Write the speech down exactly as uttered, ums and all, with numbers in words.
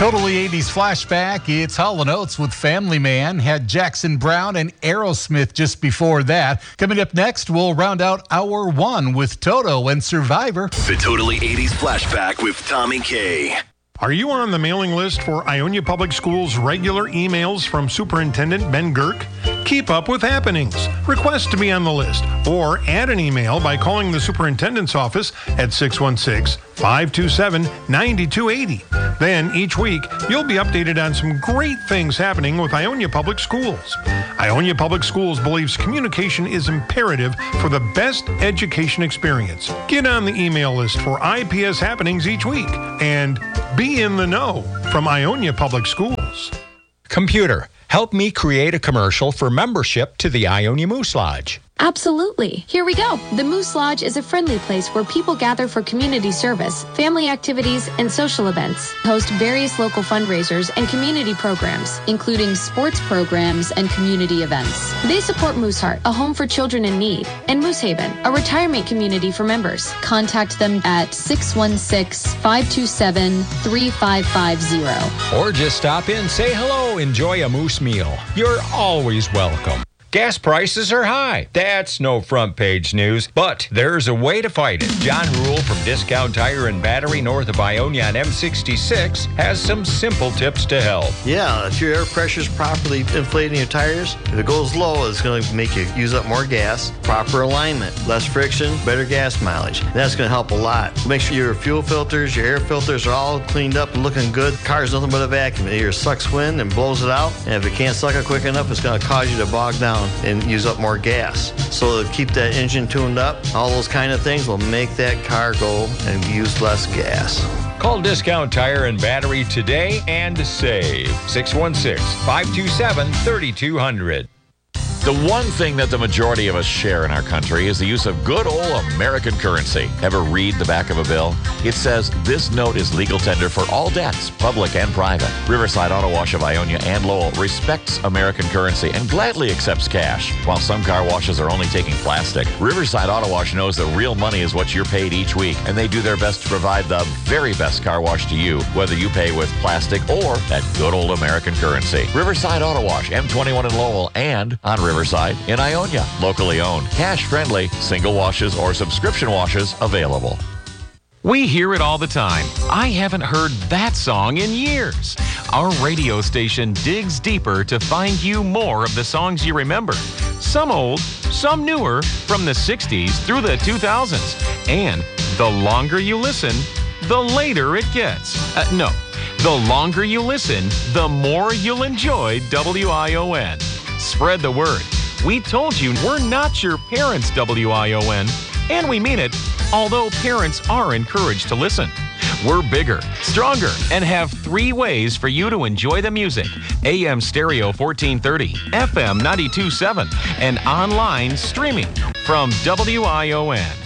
Totally eighties flashback. It's Hall and Oates with Family Man. Had Jackson Browne and Aerosmith just before that. Coming up next, we'll round out hour one with Toto and Survivor. The Totally eighties flashback with Tommy K. Are you on the mailing list for Ionia Public Schools' regular emails from Superintendent Ben Girk? Keep up with happenings. Request to be on the list or add an email by calling the superintendent's office at six one six, five two seven, nine two eight zero. Then each week, you'll be updated on some great things happening with Ionia Public Schools. Ionia Public Schools believes communication is imperative for the best education experience. Get on the email list for I P S happenings each week and be in the know from Ionia Public Schools. Computer, help me create a commercial for membership to the Ionia Moose Lodge. Absolutely. Here we go. The Moose Lodge is a friendly place where people gather for community service, family activities, and social events. Host various local fundraisers and community programs, including sports programs and community events. They support Mooseheart, a home for children in need, and Moose Haven, a retirement community for members. Contact them at six one six, five two seven, three five five zero. Or just stop in, say hello, enjoy a moose meal. You're always welcome. Gas prices are high. That's no front page news, but there's a way to fight it. John Rule from Discount Tire and Battery north of Ionia on M sixty-six has some simple tips to help. Yeah, if your air pressure's properly inflating your tires, if it goes low, it's going to make you use up more gas. Proper alignment, less friction, better gas mileage. That's going to help a lot. Make sure your fuel filters, your air filters are all cleaned up and looking good. Car's nothing but a vacuum. It either sucks wind and blows it out, and if it can't suck it quick enough, it's going to cause you to bog down and use up more gas. So to keep that engine tuned up, all those kind of things will make that car go and use less gas. Call Discount Tire and Battery today and save. six one six, five two seven, three two zero zero. The one thing that the majority of us share in our country is the use of good old American currency. Ever read the back of a bill? It says, this note is legal tender for all debts, public and private. Riverside Auto Wash of Ionia and Lowell respects American currency and gladly accepts cash. While some car washes are only taking plastic, Riverside Auto Wash knows that real money is what you're paid each week, and they do their best to provide the very best car wash to you, whether you pay with plastic or that good old American currency. Riverside Auto Wash, M twenty-one in Lowell, and on Riverside. Riverside in Ionia. Locally owned, cash-friendly, single washes or subscription washes available. We hear it all the time. I haven't heard that song in years. Our radio station digs deeper to find you more of the songs you remember. Some old, some newer, from the sixties through the two thousands. And the longer you listen, the later it gets. Uh, no, the longer you listen, the more you'll enjoy W I O N. Spread the word. We told you we're not your parents' W I O N, and we mean it, although parents are encouraged to listen. We're bigger, stronger, and have three ways for you to enjoy the music. A M Stereo fourteen thirty, F M ninety-two point seven, and online streaming from W I O N.